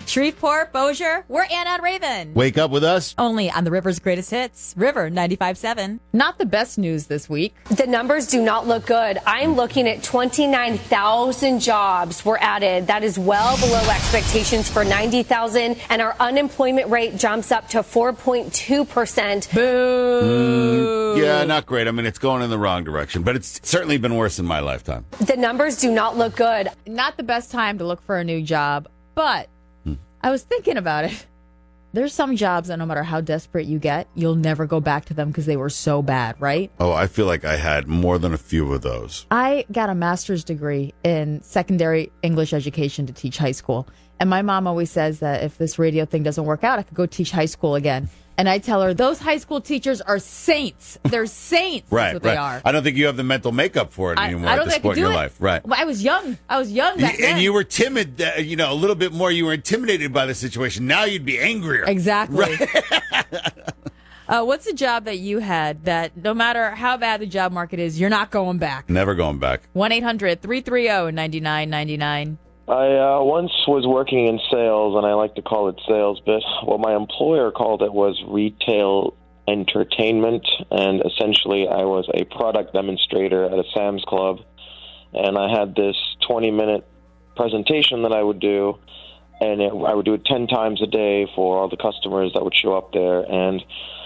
Shreveport, Bossier, we're Anna and Raven. Wake up with us. Only on the River's Greatest Hits, River 95.7. Not the best news this week. The numbers do not look good. I'm looking at 29,000 jobs were added. That is well below expectations for 90,000. And our unemployment rate jumps up to 4.2%. Boo. Yeah, not great. I mean, it's going in the wrong direction, but it's certainly been worse in my lifetime. The numbers do not look good. Not the best time to look for a new job, but I was thinking about it. There's some jobs that no matter how desperate you get, you'll never go back to them because they were so bad, right? Oh, I feel like I had more than a few of those. I got a master's degree in secondary English education to teach high school. And my mom always says that if this radio thing doesn't work out, I could go teach high school again. And I tell her, those high school teachers are saints. They're saints. Right, That's what right. they are. I don't think you have the mental makeup for it anymore I at this point in your life. Right. Well, I was young. Back then. And you were timid, a little bit more. You were intimidated by the situation. Now you'd be angrier. Exactly. Right. What's a job that you had that no matter how bad the job market is, you're not going back? Never going back. 1-800-330-9999. I once was working in sales, and I like to call it sales, but what my employer called it was retail entertainment, and essentially I was a product demonstrator at a Sam's Club, and I had this 20-minute presentation that I would do, and I would do it 10 times a day for all the customers that would show up there, and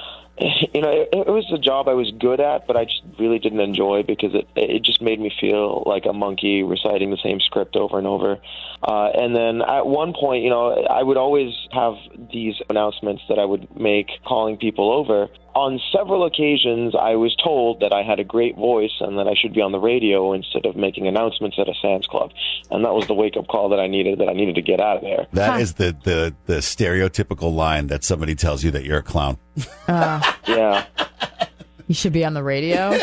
it was a job I was good at, but I just really didn't enjoy because it just made me feel like a monkey reciting the same script over and over. And then at one point, I would always have these announcements that I would make calling people over. On several occasions, I was told that I had a great voice and that I should be on the radio instead of making announcements at a Sam's Club. And that was the wake-up call that I needed to get out of there. That is the stereotypical line that somebody tells you that you're a clown. Yeah. You should be on the radio?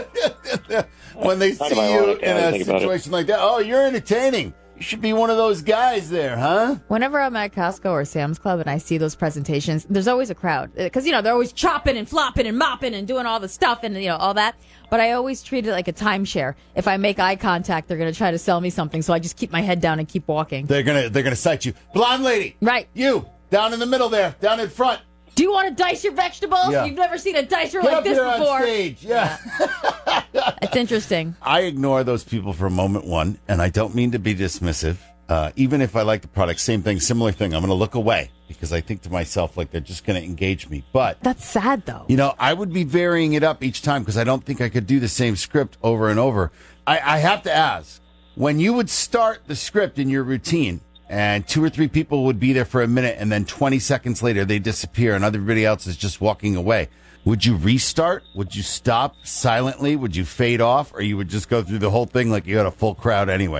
When they see you in a situation like that, oh, you're entertaining. You should be one of those guys there, huh? Whenever I'm at Costco or Sam's Club and I see those presentations, there's always a crowd. Because, they're always chopping and flopping and mopping and doing all the stuff and, all that. But I always treat it like a timeshare. If I make eye contact, they're going to try to sell me something. So I just keep my head down and keep walking. They're gonna cite you. Blonde lady. Right. You, down in the middle there, down in front. Do you want to dice your vegetables? Yeah. You've never seen a dicer Get like up this here before. on stage. Yeah. It's interesting. I ignore those people for moment one, and I don't mean to be dismissive. Even if I like the product, same thing, similar thing. I'm going to look away because I think to myself, like, they're just going to engage me. But that's sad, though. I would be varying it up each time because I don't think I could do the same script over and over. I have to ask, when you would start the script in your routine and 2 or 3 people would be there for a minute and then 20 seconds later they disappear and everybody else is just walking away, would you restart? Would you stop silently? Would you fade off? Or you would just go through the whole thing like you had a full crowd anyway?